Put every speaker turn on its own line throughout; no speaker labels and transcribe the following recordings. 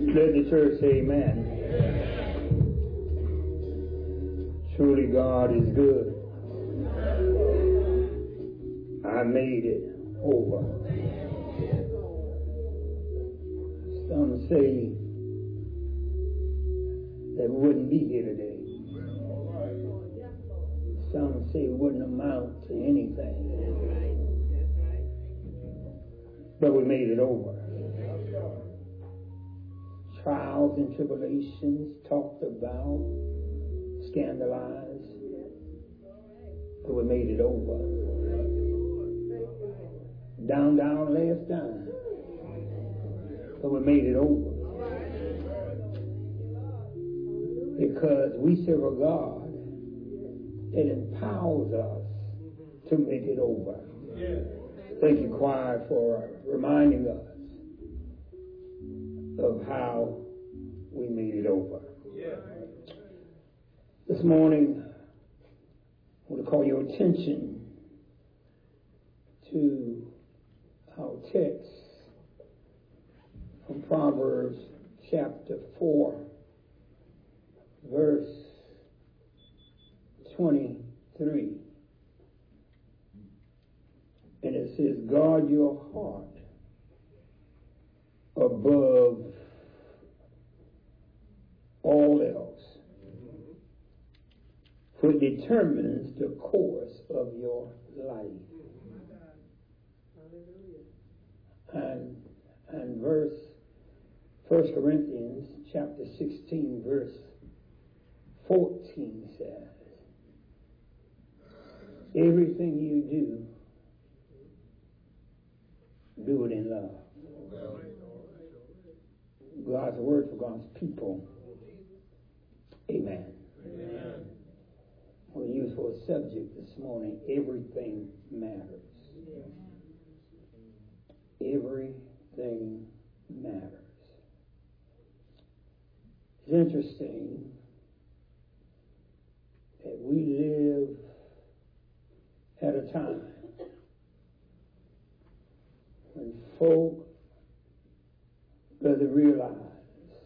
Let the church say amen. Truly God is good. I made it over. Some say that we wouldn't be here today. Some say it wouldn't amount to anything. But we made it over. Trials and tribulations talked about, scandalized, but we made it over. Down, last down, but we made it over. Because we serve a God that empowers us to make it over. Thank you, choir, for reminding us of how we made it over. This morning, I want to call your attention to our text from Proverbs chapter 4, verse 23. And it says, guard your heart above all else, for it determines the course of your life. And verse 1 Corinthians chapter 16 verse 14 says, everything you do it in love. God's word for God's people. Amen. I'm going to use for a subject this morning, everything matters. Everything matters. It's interesting that we live at a time when folk doesn't realize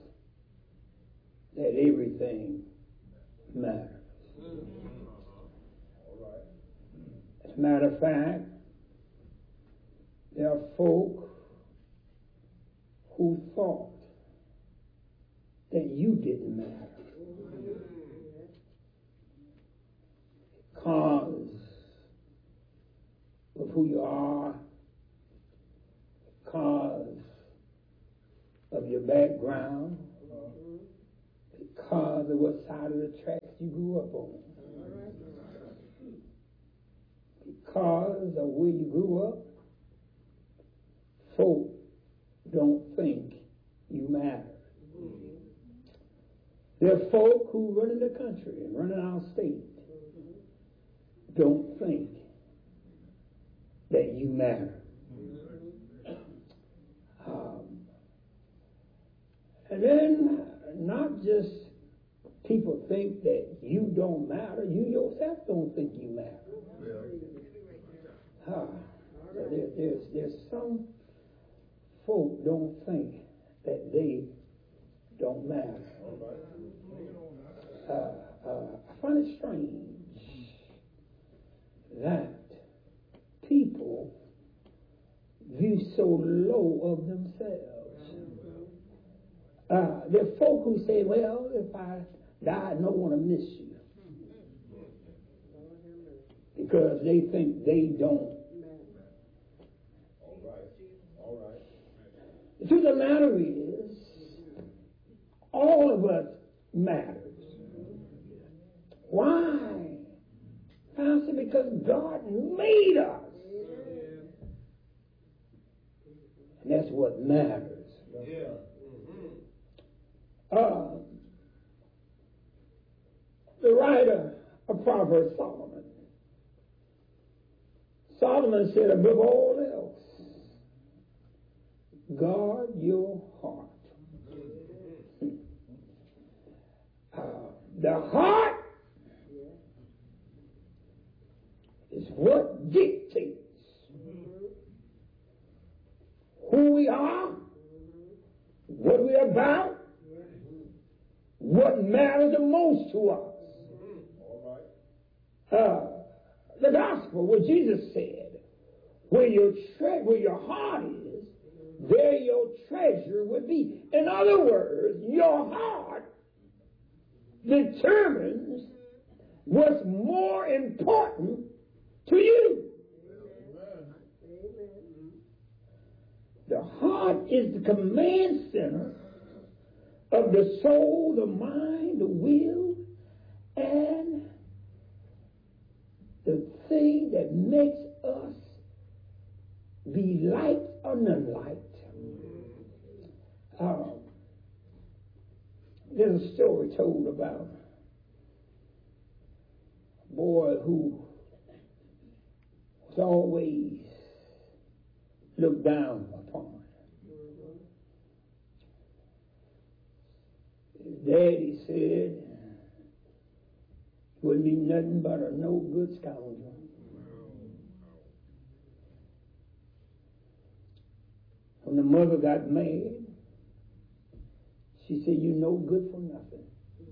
that everything matters. As a matter of fact, there are folk who thought that you didn't matter because of who you are, because of your background, because of what side of the tracks you grew up on, because of where you grew up. Folk don't think you matter. There are folk who run in the country and run in our state don't think that you matter. And then not just people think that you don't matter, you yourself don't think you matter. There's some folk don't think that they don't matter. I find it strange that people view so low of themselves. There are folk who say, well, if I die, no one will miss you. Because they think they don't. All right. The truth of the matter is, all of us matters. Why? Pastor, because God made us. And that's what matters. The writer of Proverbs, Solomon said, above all else, guard your heart. The heart is what dictates who we are, what we're about, what matters the most to us. The gospel, what Jesus said, where your heart is, there your treasure will be. In other words, your heart determines what's more important to you. The heart is the command center of the soul, the mind, the will, and the thing that makes us be liked or non-liked. There's a story told about a boy who was always looked down upon. His daddy said he wouldn't be nothing but a no good scoundrel. When the mother got mad, she said, "You no good for nothing."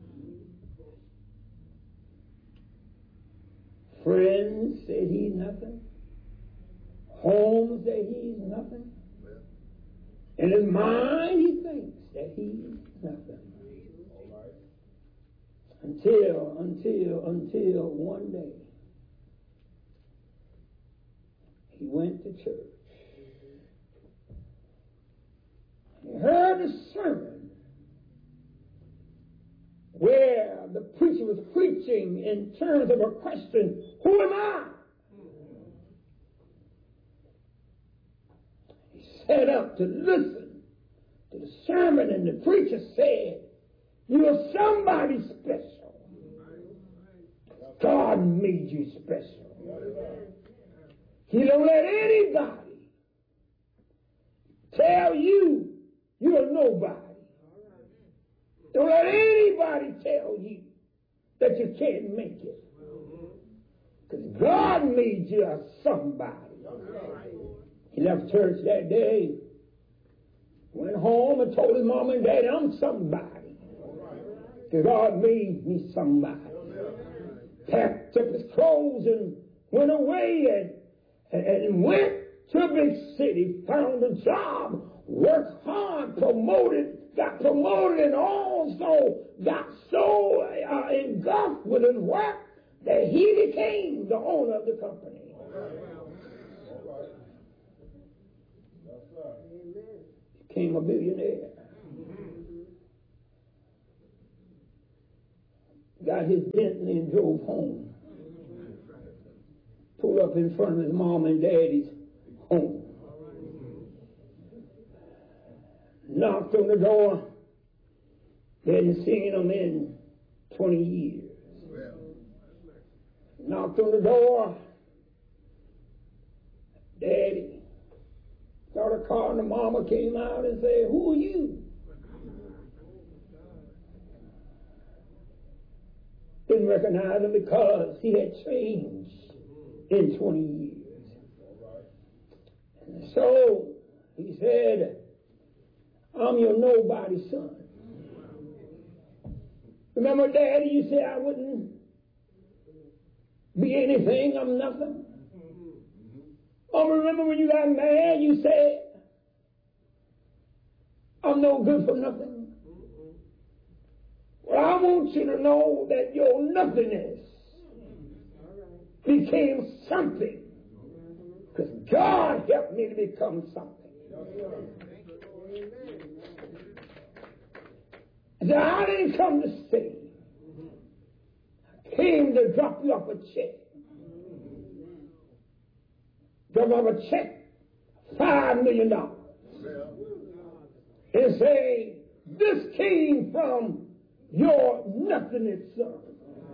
Friends said he's nothing. Home said he's nothing. In his mind, he thinks that he's nothing. Until one day, he went to church. He heard a sermon where the preacher was preaching in terms of a question, who am I? He sat up to listen to the sermon, and the preacher said, you are somebody special. God made you special. He don't let anybody tell you you're nobody. Don't let anybody tell you that you can't make it. Because God made you a somebody. He left church that day, went home and told his mom and dad, I'm somebody. Because God made me somebody. Packed up his clothes and went away and went to a big city, found a job, worked hard, got promoted, and also got so engulfed with his work that he became the owner of the company. Became a billionaire. Got his Bentley and drove home. Pulled up in front of his mom and daddy's home. Knocked on the door. They hadn't seen him in 20 years. Knocked on the door. Daddy. Started calling. The mama came out and said, who are you? Didn't recognize him because he had changed in 20 years. And so he said, I'm your nobody son. Remember, Daddy, you said I wouldn't be anything, I'm nothing. Oh, remember when you got mad, you said, I'm no good for nothing. Well, I want you to know that your nothingness became something. Because God helped me to become something. So I didn't come to stay. I came to drop you off a check. Drop off a check, $5 million. And say, this came from your nothingness, son.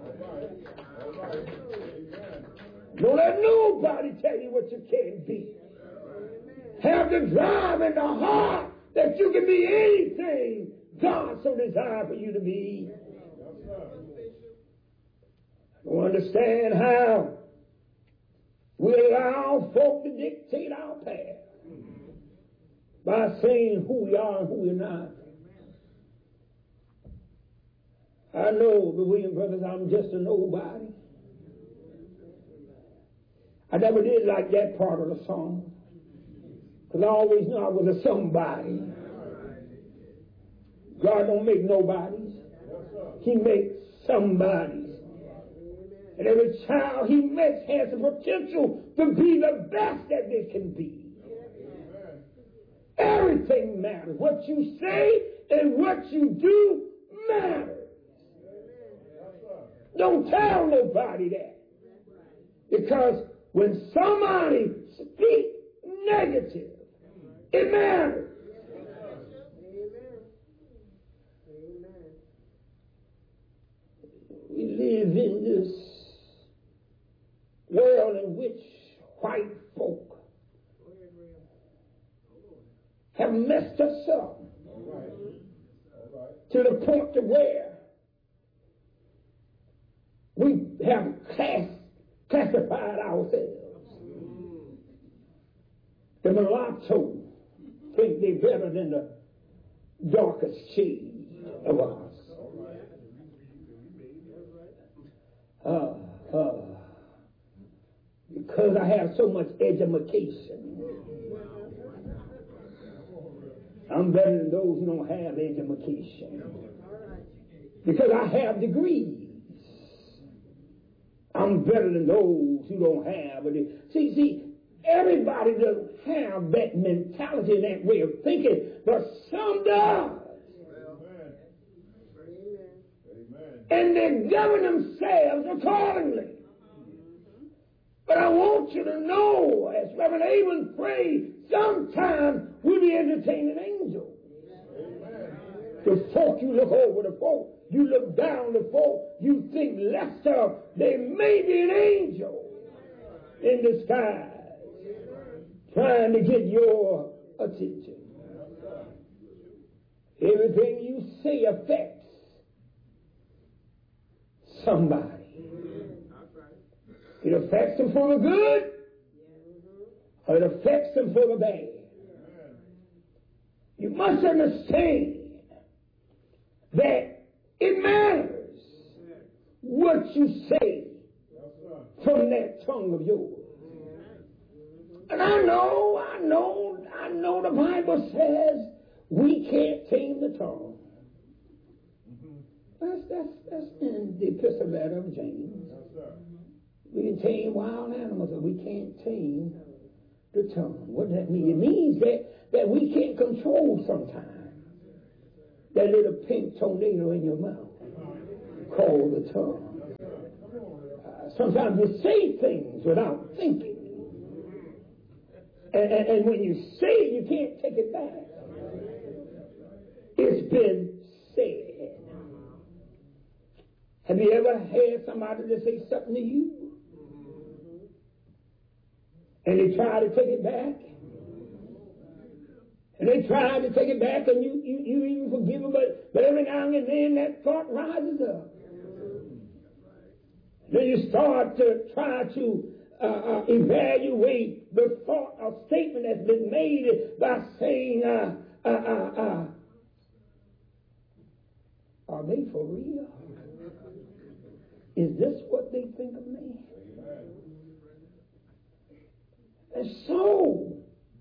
Don't let nobody tell you what you can't be. Have the drive in the heart that you can be anything God so desired for you to be. I don't understand how we allow folk to dictate our path by saying who we are and who we're not. I know the Williams brothers, I'm just a nobody. I never did like that part of the song, because I always knew I was a somebody. God don't make nobodies. He makes somebodies. And every child he makes has the potential to be the best that they can be. Everything matters. What you say and what you do matters. Don't tell nobody that. Because when somebody speaks negative, it matters. We live in this world in which white folk have messed us up to the point to where we have classified ourselves. The mulatto think they're better than the darkest shade of us. Because I have so much education, I'm better than those who don't have education. Because I have degrees, I'm better than those who don't have it. See, everybody doesn't have that mentality and that way of thinking, but some does. And they govern themselves accordingly. But I want you to know, as Reverend Abel prayed, sometimes we be entertaining angels. The folk, you look over the folk, you look down the folk, you think less of, there may be an angel in the sky trying to get your attention. Everything you say affects somebody. It affects them for the good, or it affects them for the bad. You must understand that it matters what you say from that tongue of yours. And I know the Bible says we can't tame the tongue. That's in the epistle letter of James. We can tame wild animals, but we can't tame the tongue. What does that mean? It means that we can't control sometimes that little pink tornado in your mouth called the tongue. Sometimes you say things without thinking. And when you say it, you can't take it back. It's been said. Have you ever had somebody to say something to you? And they try to take it back? And they try to take it back, and you even forgive them, but every now and then that thought rises up. Then you start to try to evaluate the thought or statement that's been made by saying, are they for real? Is this what they think of me? And so,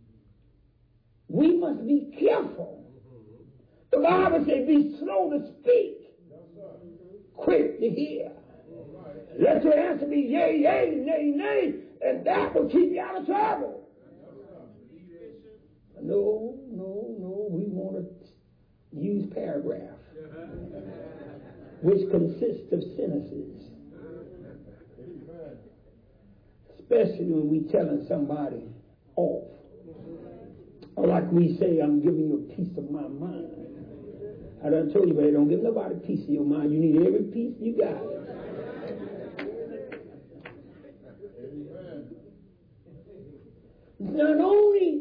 we must be careful. The Bible says, be slow to speak, quick to hear. Let your answer be yea, yea, nay, nay, and that will keep you out of trouble. No, we want to use paragraph, which consists of sentences. Especially when we telling somebody off. Or like we say, I'm giving you a piece of my mind. I done told you, but don't give nobody a piece of your mind. You need every piece you got. Not only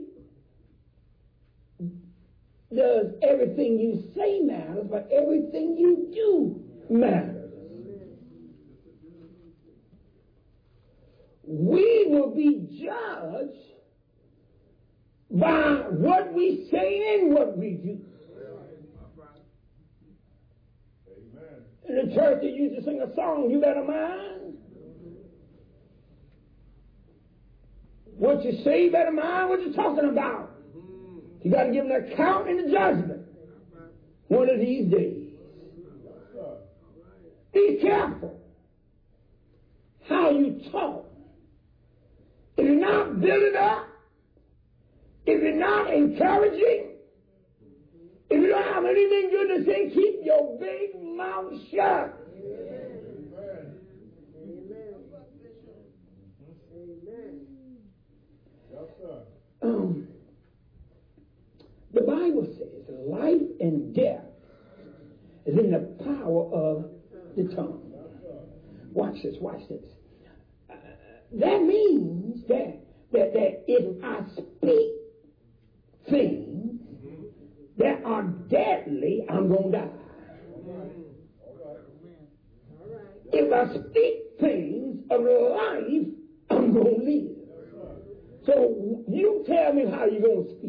does everything you say matter, but everything you do matters. We will be judged by what we say and what we do. in the church that used to sing a song, you better mind what you say, you better mind what you're talking about. You got to give an account in the judgment one of these days. Be careful how you talk. If you're not building up, if you're not encouraging, if you don't have anything good to say, keep your big mouth shut.
Amen. Amen. Yes, sir.
The Bible says life and death is in the power of the tongue. Watch this, watch this. That means that if I speak things that are deadly, I'm going to die. If I speak things of life, I'm going to live. So you tell me how you're going to speak.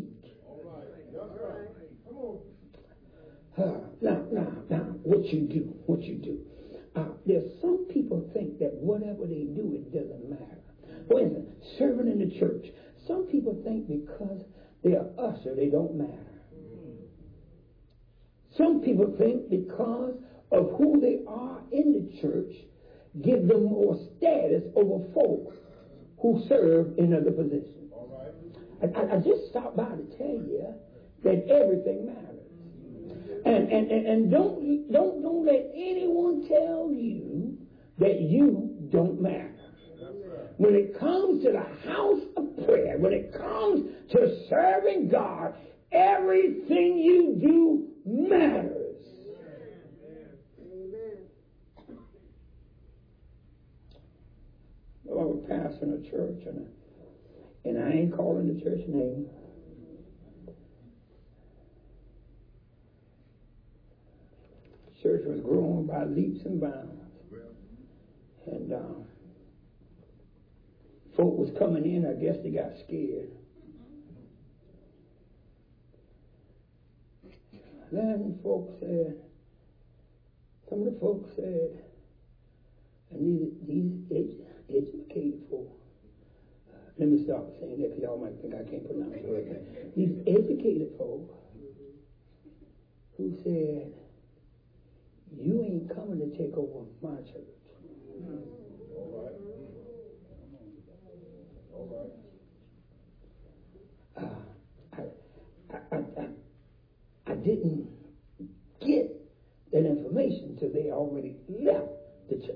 Now, what you do. There's some people think that whatever they do, it doesn't matter. For instance, serving in the church. Some people think because they're an usher, they don't matter. Some people think because of who they are in the church, give them more status over folks who serve in other positions. I just stopped by to tell you that everything matters. And don't let anyone tell you that you don't matter. When it comes to the house of prayer, when it comes to serving God, everything you do matters. Well, I was pastoring a church, and I ain't calling the church name. Church was growing by leaps and bounds. And folk was coming in, I guess they got scared. Then some of the folks said, and these educated folk, let me stop saying that because y'all might think I can't pronounce the word. These educated folk who said, you ain't coming to take over my church. I didn't get that information till they already left the church.